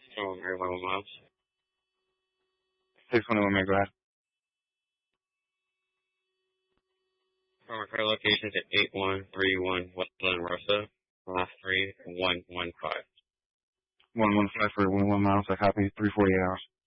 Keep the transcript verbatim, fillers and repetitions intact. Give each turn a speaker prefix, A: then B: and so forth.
A: So, very one miles.
B: six twenty-one, man, go ahead.
A: Our car location is at eight one three one West Glen Rosa, last three one one five.
B: one one five for one one miles, I copy, three forty-eight hours.